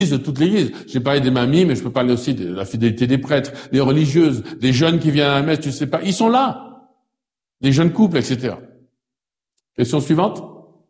de toute l'Église. J'ai parlé des mamies, mais je peux parler aussi de la fidélité des prêtres, des religieuses, des jeunes qui viennent à la messe, tu sais pas. Ils sont là. Des jeunes couples, etc. Question suivante.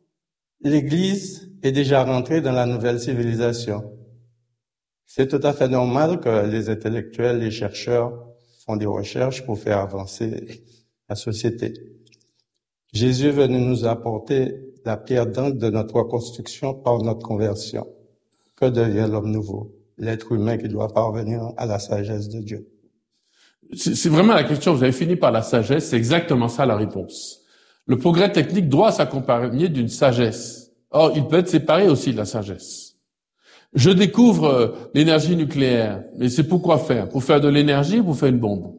L'Église est déjà rentrée dans la nouvelle civilisation. C'est tout à fait normal que les intellectuels, les chercheurs font des recherches pour faire avancer la société. Jésus est venu nous apporter la pierre d'angle de notre reconstruction par notre conversion. Que devient l'homme nouveau? L'être humain qui doit parvenir à la sagesse de Dieu. C'est vraiment la question. Vous avez fini par la sagesse. C'est exactement ça la réponse. Le progrès technique doit s'accompagner d'une sagesse. Or, il peut être séparé aussi de la sagesse. Je découvre l'énergie nucléaire. Mais c'est pour quoi faire? Pour faire de l'énergie ou pour faire une bombe?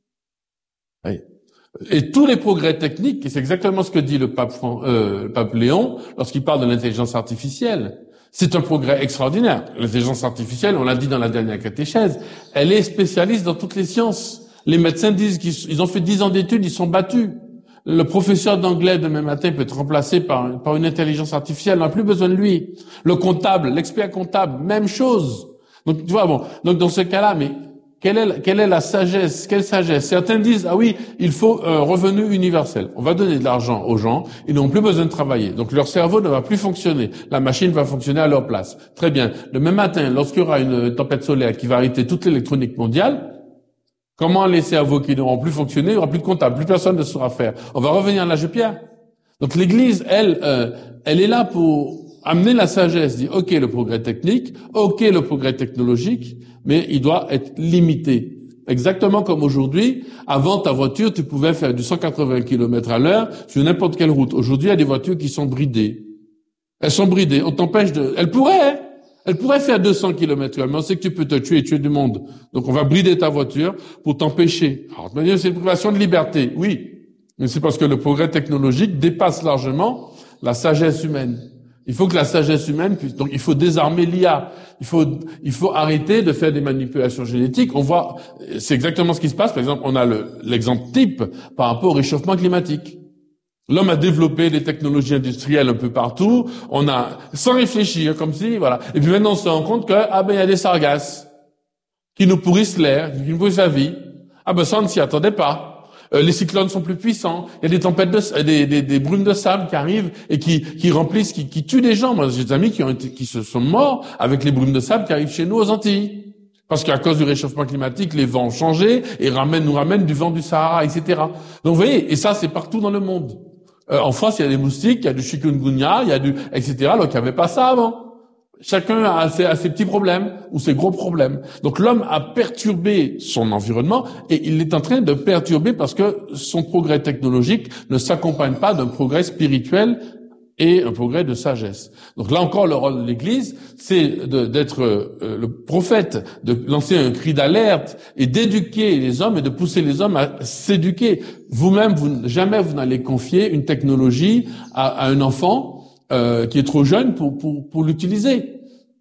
Oui. Et tous les progrès techniques, et c'est exactement ce que dit le pape Léon lorsqu'il parle de l'intelligence artificielle. C'est un progrès extraordinaire. L'intelligence artificielle, on l'a dit dans la dernière catéchèse, elle est spécialiste dans toutes les sciences. Les médecins disent qu'ils ont fait 10 ans d'études, ils sont battus. Le professeur d'anglais demain matin peut être remplacé par une intelligence artificielle, on n'a plus besoin de lui. Le comptable, l'expert comptable, même chose. Donc tu vois, bon, donc dans ce cas-là, mais quelle est la sagesse? Quelle sagesse? Certains disent, ah oui, il faut un revenu universel. On va donner de l'argent aux gens, ils n'ont plus besoin de travailler. Donc leur cerveau ne va plus fonctionner. La machine va fonctionner à leur place. Très bien. Demain matin, lorsqu'il y aura une tempête solaire qui va arrêter toute l'électronique mondiale, comment les cerveaux qui n'auront plus fonctionné, il n'y aura plus de comptable, plus personne ne saura faire. On va revenir à l'âge de pierre. Donc l'Église, elle est là pour amener la sagesse, dire ok le progrès technique, ok le progrès technologique, mais il doit être limité. Exactement comme aujourd'hui, avant ta voiture, tu pouvais faire du 180 km à l'heure sur n'importe quelle route. Aujourd'hui, il y a des voitures qui sont bridées. Elles sont bridées, on t'empêche de... Elle pourrait faire 200 km/h, mais on sait que tu peux te tuer et tuer du monde. Donc on va brider ta voiture pour t'empêcher. Alors, c'est une privation de liberté, oui. Mais c'est parce que le progrès technologique dépasse largement la sagesse humaine. Il faut que la sagesse humaine puisse... Donc il faut désarmer l'IA. Il faut arrêter de faire des manipulations génétiques. On voit... C'est exactement ce qui se passe. Par exemple, on a l'exemple type par rapport au réchauffement climatique. L'homme a développé des technologies industrielles un peu partout. On a, sans réfléchir, comme si, voilà. Et puis maintenant, on se rend compte que, il y a des sargasses qui nous pourrissent l'air, qui nous pourrissent la vie. Ça, on ne s'y attendait pas. Les cyclones sont plus puissants. Il y a des tempêtes des brumes de sable qui arrivent et qui remplissent, qui tuent des gens. Moi, j'ai des amis qui se sont morts avec les brumes de sable qui arrivent chez nous aux Antilles. Parce qu'à cause du réchauffement climatique, les vents ont changé et nous ramènent du vent du Sahara, etc. Donc, vous voyez, et ça, c'est partout dans le monde. En France, il y a des moustiques, il y a du chikungunya, il y a etc. Donc, il n'y avait pas ça avant. Chacun a ses petits problèmes ou ses gros problèmes. Donc, l'homme a perturbé son environnement et il est en train de perturber parce que son progrès technologique ne s'accompagne pas d'un progrès spirituel et un progrès de sagesse. Donc là encore, le rôle de l'Église, c'est d'être le prophète, de lancer un cri d'alerte et d'éduquer les hommes et de pousser les hommes à s'éduquer. Vous-même, jamais vous n'allez confier une technologie à un enfant qui est trop jeune pour l'utiliser.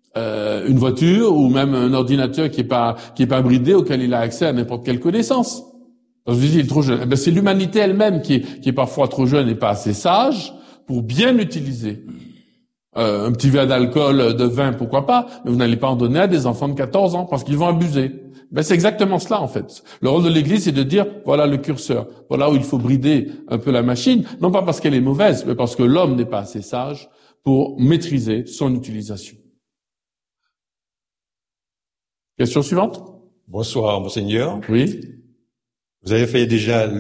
Une voiture ou même un ordinateur qui est pas bridé, auquel il a accès à n'importe quelle connaissance. Parce que vous dites, il est trop jeune. C'est l'humanité elle-même qui est parfois trop jeune et pas assez sage pour bien utiliser. Un petit verre d'alcool, de vin, pourquoi pas, mais vous n'allez pas en donner à des enfants de 14 ans parce qu'ils vont abuser. C'est exactement cela, en fait. Le rôle de l'Église, c'est de dire, voilà le curseur, voilà où il faut brider un peu la machine, non pas parce qu'elle est mauvaise, mais parce que l'homme n'est pas assez sage pour maîtriser son utilisation. Question suivante. Bonsoir, monseigneur. Oui. Vous avez fait déjà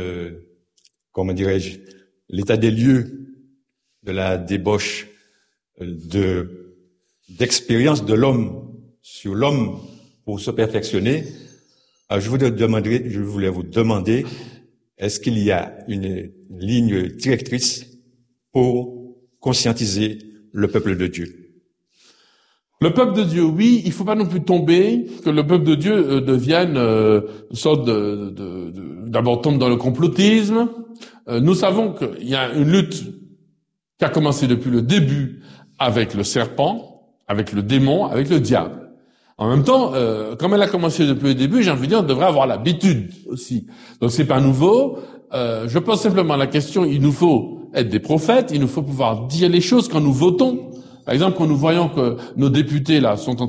l'état des lieux de la débauche d'expérience de l'homme sur l'homme pour se perfectionner. Alors, je voulais vous demander, est-ce qu'il y a une ligne directrice pour conscientiser le peuple de Dieu? Le peuple de Dieu, oui, il faut pas non plus tomber, que le peuple de Dieu devienne une sorte d'abord tombe dans le complotisme. Nous savons qu'il y a une lutte qui a commencé depuis le début avec le serpent, avec le démon, avec le diable. En même temps, comme elle a commencé depuis le début, j'ai envie de dire, on devrait avoir l'habitude aussi. Donc c'est pas nouveau. Je pose simplement la question, il nous faut être des prophètes, il nous faut pouvoir dire les choses quand nous votons. Par exemple, quand nous voyons que nos députés là sont en